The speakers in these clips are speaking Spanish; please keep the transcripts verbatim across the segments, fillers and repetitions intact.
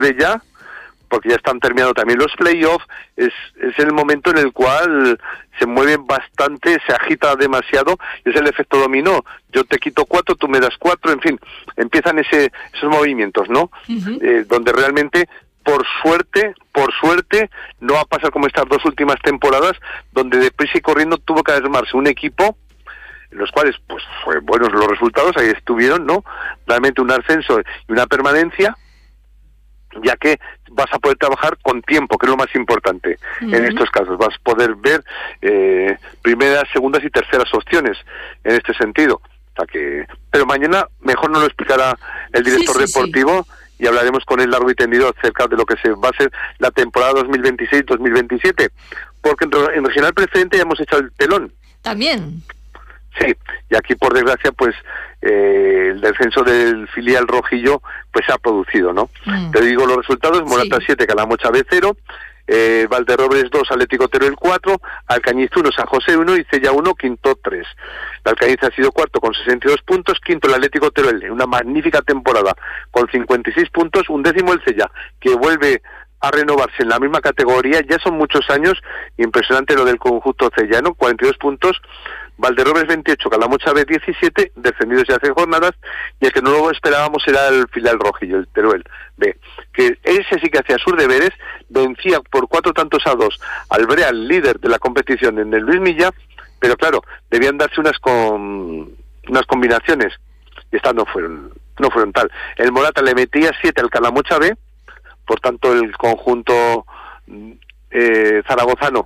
ya, porque ya están terminando también los playoffs, es, es el momento en el cual se mueven bastante, se agita demasiado, y es el efecto dominó. Yo te quito cuatro, tú me das cuatro, en fin, empiezan ese esos movimientos, ¿no? Uh-huh. Eh, donde realmente, por suerte, por suerte, no va a pasar como estas dos últimas temporadas, donde deprisa y corriendo tuvo que armarse un equipo, en los cuales, pues, fue buenos los resultados, ahí estuvieron, ¿no? Realmente un ascenso y una permanencia, ya que vas a poder trabajar con tiempo, que es lo más importante uh-huh. en estos casos. Vas a poder ver eh, primeras, segundas y terceras opciones en este sentido. O sea que, pero mañana mejor nos lo explicará el director sí, sí, deportivo sí. y hablaremos con él largo y tendido acerca de lo que se va a ser la temporada dos mil veintiséis dos mil veintisiete. Porque en, en Regional Preferente ya hemos echado el telón. También. Sí, y aquí por desgracia pues eh, el descenso del filial rojillo pues se ha producido, ¿no? Mm. Te digo los resultados: Morata sí. siete, Calamocha B cero, eh, Valderrobres dos, Atlético Teruel cuatro, Alcañiz uno, San José uno y Cella uno, Quinto tres. El Alcañiz ha sido cuarto con sesenta y dos puntos, quinto el Atlético Teruel, una magnífica temporada con cincuenta y seis puntos, un décimo el Cella, que vuelve a renovarse en la misma categoría, ya son muchos años, impresionante lo del conjunto cellano, cuarenta y dos puntos, Valderrobres veintiocho, Calamocha B diecisiete, descendidos ya hace jornadas, y el que no lo esperábamos era el filial rojillo, el Teruel B, que ese sí que hacía sus deberes, vencía por cuatro tantos a dos al Breal, líder de la competición en el Luis Milla, pero claro, debían darse unas con unas combinaciones, y estas no fueron, no fueron tal. El Morata le metía siete al Calamocha B, por tanto el conjunto eh, zaragozano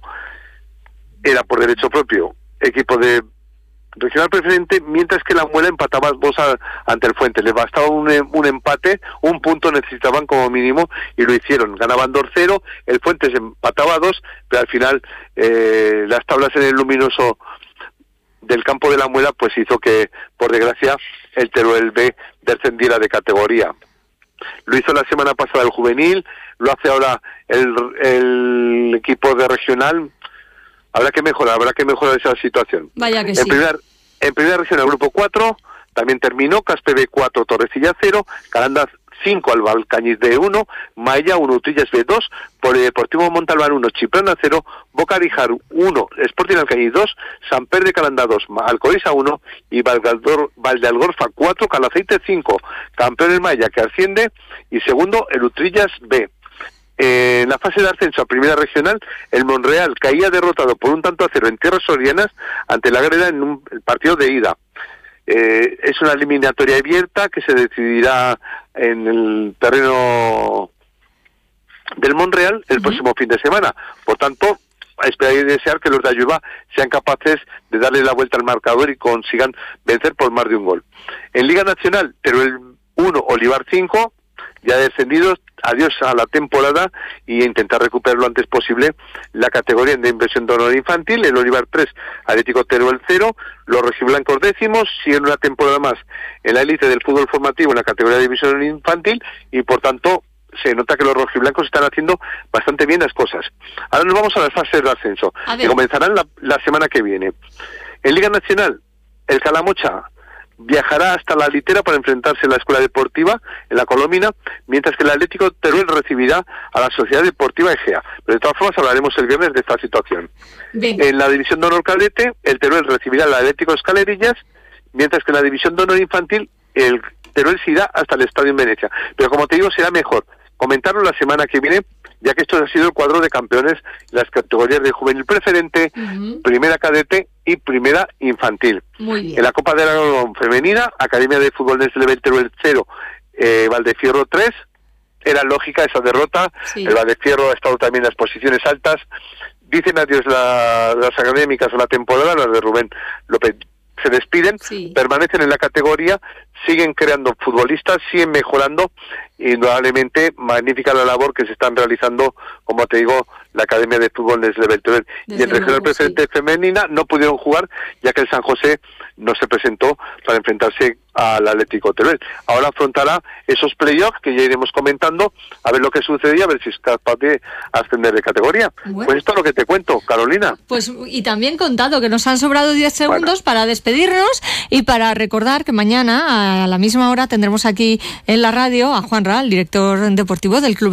era por derecho propio equipo de Regional Preferente, mientras que la Muela empataba dos a, ante el Fuente. Les bastaba un, un empate, un punto necesitaban como mínimo, y lo hicieron. Ganaban dos cero, el Fuente se empataba a dos, pero al final eh, las tablas en el luminoso del campo de la Muela pues hizo que, por desgracia, el Teruel B descendiera de categoría. Lo hizo la semana pasada el juvenil, lo hace ahora el, el equipo de regional. Habrá que mejorar, habrá que mejorar esa situación. Vaya que en sí. Primer, en primera regional, grupo cuatro, también terminó Caspe B cuatro, Torrecilla cero, Calanda cinco, Alcañiz D uno, Maella uno, Utrillas B dos, Polideportivo Montalbán uno, Chiprana cero, Bocarijar uno, Sporting Alcañiz dos, Samper de Calanda dos, Alcoiza uno y Valdealgorfa cuatro, Calaceite cinco, campeón el Maella que asciende, y segundo el Utrillas B. Eh, en la fase de ascenso a primera regional, el Monreal caía derrotado por un tanto a cero en tierras sorianas ante la Greda en un partido de ida. Eh, es una eliminatoria abierta que se decidirá en el terreno del Monreal el uh-huh. próximo fin de semana. Por tanto, a esperar y desear que los de Ayuba sean capaces de darle la vuelta al marcador y consigan vencer por más de un gol. En Liga Nacional, Teruel uno, Olivar cinco, ya descendidos, adiós a la temporada y intentar recuperar lo antes posible la categoría de inversión de honor infantil. El Olivar tres, Atlético Teruel cero, los rojiblancos décimos, siguen una temporada más en la élite del fútbol formativo en la categoría de división infantil, y por tanto se nota que los rojiblancos están haciendo bastante bien las cosas. Ahora nos vamos a las fases de ascenso, que comenzarán la, la semana que viene. En Liga Nacional, el Calamocha viajará hasta la Litera para enfrentarse a la Escuela Deportiva en la Colomina, mientras que el Atlético Teruel recibirá a la Sociedad Deportiva Egea. Pero de todas formas hablaremos el viernes de esta situación. Bien. En la División de Honor Cadete, el Teruel recibirá al Atlético Escalerillas, mientras que en la División de Honor Infantil, el Teruel se irá hasta el Estadio en Venecia. Pero como te digo, será mejor comentarlo la semana que viene, ya que esto ha sido el cuadro de campeones, las categorías de juvenil preferente, uh-huh. primera cadete y primera infantil. Muy bien. En la Copa de Aragón femenina, Academia de Fútbol de Level Teruel cero, eh, Valdefierro tres, era lógica esa derrota, sí. El Valdefierro ha estado también en las posiciones altas, dicen adiós la, las académicas a la temporada, las de Rubén López se despiden, sí. Permanecen en la categoría, siguen creando futbolistas, siguen mejorando, y indudablemente magnífica la labor que se están realizando, como te digo, la Academia de Fútbol de Level Teruel. Y en Regional Preferente sí. Femenina no pudieron jugar, ya que el San José no se presentó para enfrentarse al Atlético Teruel. Ahora afrontará esos playoffs que ya iremos comentando, a ver lo que sucede y a ver si es capaz de ascender de categoría. Bueno. Pues esto es lo que te cuento, Carolina. Pues y también contado que nos han sobrado diez segundos bueno. para despedirnos y para recordar que mañana a la misma hora tendremos aquí en la radio a Juan Ral, director deportivo del Club